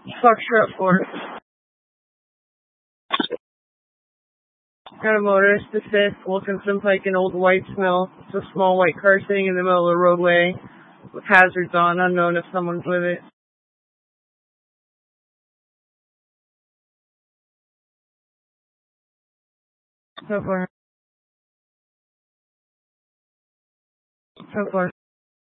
Foxtrot 4. Got a motorist assist, Wilkinson Pike, an old white smell. It's a small white car sitting in the middle of the roadway with hazards on, unknown if someone's with it. So far.